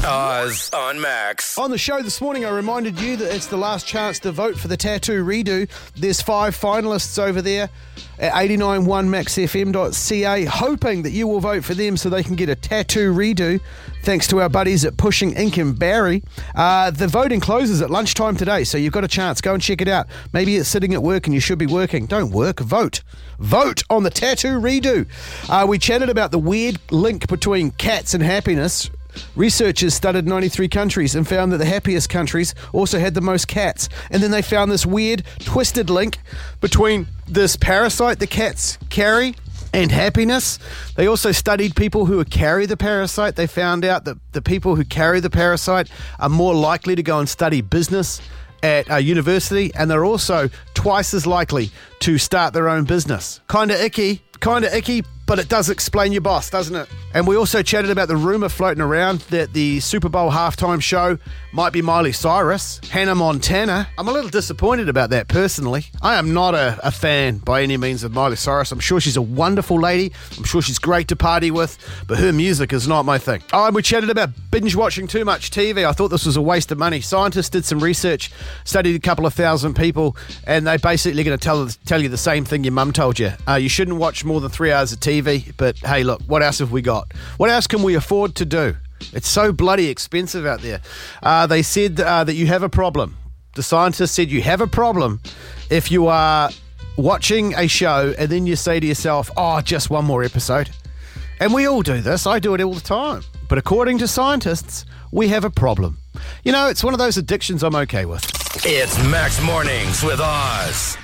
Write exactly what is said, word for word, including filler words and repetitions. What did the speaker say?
Oz on Max. On the show this morning, I reminded you that it's the last chance to vote for the tattoo redo. There's five finalists over there at eight nine one max f m dot c a, hoping that you will vote for them so they can get a tattoo redo, thanks to our buddies at Pushing Ink and Barry. Uh, the voting closes at lunchtime today, so you've got a chance. Go and check it out. Maybe it's sitting at work and you should be working. Don't work, vote. Vote on the tattoo redo. Uh, we chatted about the weird link between cats and happiness. Researchers studied ninety-three countries and found that the happiest countries also had the most cats. And then they found this weird, twisted link between this parasite the cats carry and happiness. They also studied people who carry the parasite. They found out that the people who carry the parasite are more likely to go and study business at a university, and they're also twice as likely to start their own business. Kind of icky, kind of icky, but it does explain your boss, doesn't it? And we also chatted about the rumour floating around that the Super Bowl halftime show might be Miley Cyrus, Hannah Montana. I'm a little disappointed about that personally. I am not a, a fan by any means of Miley Cyrus. I'm sure she's a wonderful lady. I'm sure she's great to party with, but her music is not my thing. Oh, and we chatted about binge watching too much T V. I thought this was a waste of money. Scientists did some research, studied a couple of thousand people, and they basically going to tell tell you the same thing your mum told you. Uh, you shouldn't watch more than three hours of T V, but hey, look, what else have we got? What else can we afford to do? It's so bloody expensive out there. Uh, they said uh, that you have a problem. The scientists said you have a problem if you are watching a show and then you say to yourself, oh, just one more episode. And we all do this. I do it all the time. But according to scientists, we have a problem. You know, it's one of those addictions I'm okay with. It's Max Mornings with Oz.